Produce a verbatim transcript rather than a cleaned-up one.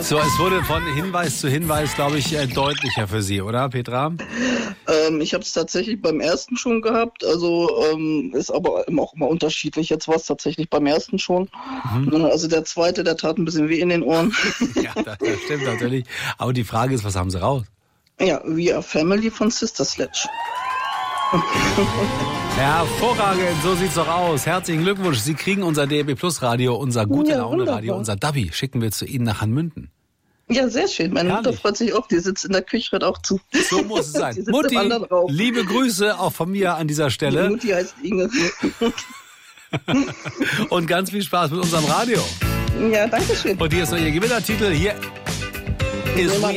So, es wurde von Hinweis zu Hinweis, glaube ich, deutlicher für Sie, oder, Petra? Ähm, ich habe es tatsächlich beim ersten schon gehabt, also ähm, ist aber auch immer unterschiedlich. Jetzt war es tatsächlich beim ersten schon. Mhm. Also der zweite, der tat ein bisschen weh in den Ohren. Ja, das, das stimmt natürlich. Aber die Frage ist, was haben Sie raus? Ja, We Are Family von Sister Sledge. Hervorragend, so sieht's doch aus. Herzlichen Glückwunsch. Sie kriegen unser D A B Plus Radio, unser Gute-Laune-Radio, unser Dabi. Schicken wir zu Ihnen nach Hanmünden. Ja, sehr schön. Meine Herrlich. Mutter freut sich auch. Die sitzt in der Küche, hört auch zu. So muss es sein. Mutti, liebe Grüße auch von mir an dieser Stelle. Die Mutti heißt Inge. Und ganz viel Spaß mit unserem Radio. Ja, danke schön. Und hier ist noch Ihr Gewinnertitel. Hier ist